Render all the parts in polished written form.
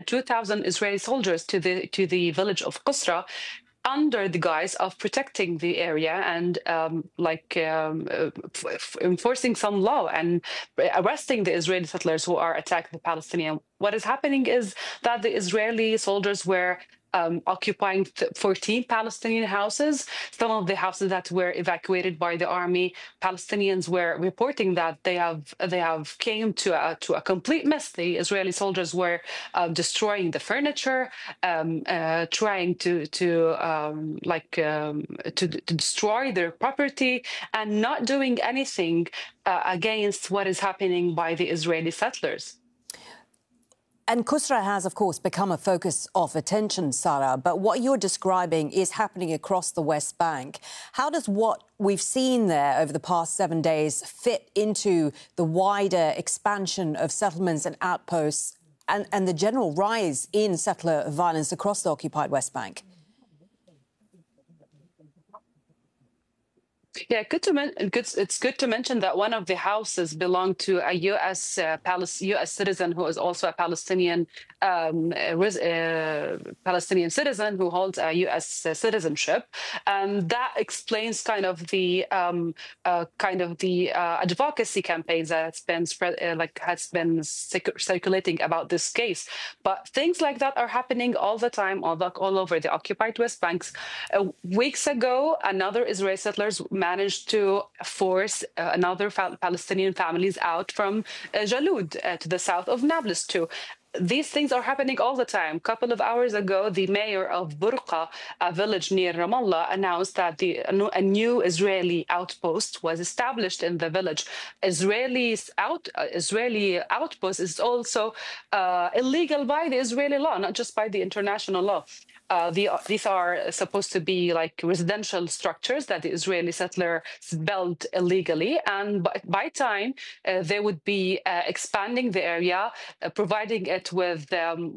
2,000 Israeli soldiers to the village of Qusra, under the guise of protecting the area and enforcing some law and arresting the Israeli settlers who are attacking the Palestinian. What is happening is that the Israeli soldiers were occupying 14 Palestinian houses. Some of the houses that were evacuated by the army, Palestinians were reporting that they have came to a complete mess. The Israeli soldiers were destroying the furniture, trying to destroy their property, and not doing anything against what is happening by the Israeli settlers. And Qusra has, of course, become a focus of attention, Sarah, but what you're describing is happening across the West Bank. How does what we've seen there over the past 7 days fit into the wider expansion of settlements and outposts and the general rise in settler violence across the occupied West Bank? Yeah, it's good to mention that one of the houses belonged to a U.S. citizen who is also a Palestinian Palestinian citizen who holds a U.S. citizenship, and that explains kind of the advocacy campaigns that has been circulating about this case. But things like that are happening all the time, all over the occupied West Banks. Weeks ago, another Israeli settlers managed to force another Palestinian families out from Jalud to the south of Nablus too. These things are happening all the time. A couple of hours ago, the mayor of Burqa, a village near Ramallah, announced that a new Israeli outpost was established in the village. Israeli outpost is also illegal by the Israeli law, not just by the international law. These are supposed to be like residential structures that the Israeli settlers built illegally, and by time they would be expanding the area, providing it with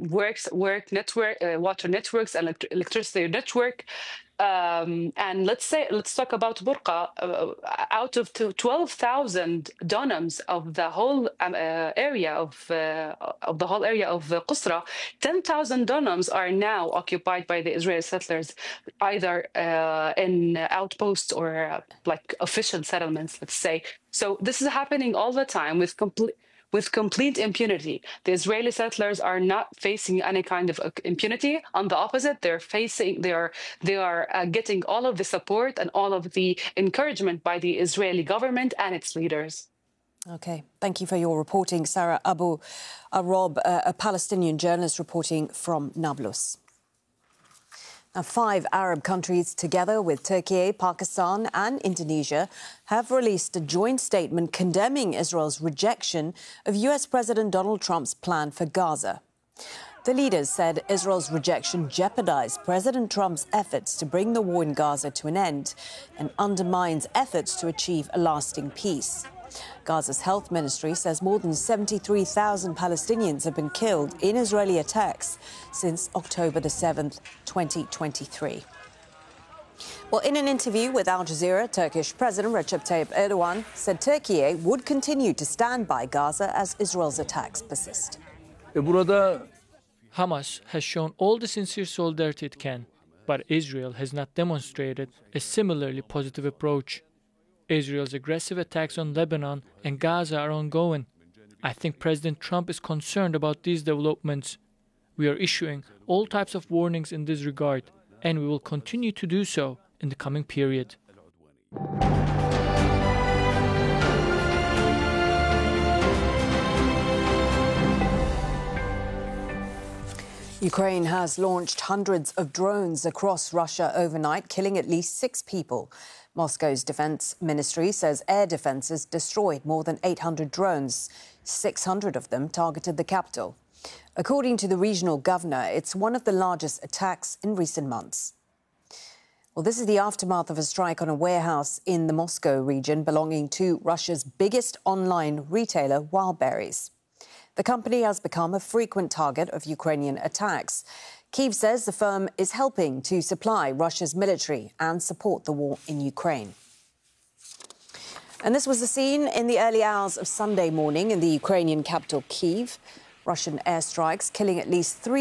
water networks, and electricity network. And let's talk about Burqa. Out of 12,000 dunams of the whole area of Qusra, 10,000 dunams are now occupied by the Israeli settlers, either in outposts or like official settlements, let's say. So this is happening all the time with complete impunity. The Israeli settlers are not facing any kind of impunity. On the opposite, they are getting all of the support and all of the encouragement by the Israeli government and its leaders. OK, thank you for your reporting, Sarah Abu Arob, a Palestinian journalist reporting from Nablus. Now, 5 Arab countries, together with Turkey, Pakistan and Indonesia, have released a joint statement condemning Israel's rejection of US President Donald Trump's plan for Gaza. The leaders said Israel's rejection jeopardized President Trump's efforts to bring the war in Gaza to an end and undermines efforts to achieve a lasting peace. Gaza's health ministry says more than 73,000 Palestinians have been killed in Israeli attacks since October the 7th, 2023. Well, in an interview with Al Jazeera, Turkish President Recep Tayyip Erdogan said Turkey would continue to stand by Gaza as Israel's attacks persist. Hamas has shown all the sincere solidarity it can, but Israel has not demonstrated a similarly positive approach. Israel's aggressive attacks on Lebanon and Gaza are ongoing. I think President Trump is concerned about these developments. We are issuing all types of warnings in this regard, and we will continue to do so in the coming period. Ukraine has launched hundreds of drones across Russia overnight, killing at least 6 people. Moscow's defense ministry says air defenses destroyed more than 800 drones. 600 of them targeted the capital. According to the regional governor, it's one of the largest attacks in recent months. Well, this is the aftermath of a strike on a warehouse in the Moscow region belonging to Russia's biggest online retailer, Wildberries. The company has become a frequent target of Ukrainian attacks. Kyiv says the firm is helping to supply Russia's military and support the war in Ukraine. And this was the scene in the early hours of Sunday morning in the Ukrainian capital, Kyiv. Russian airstrikes killing at least 3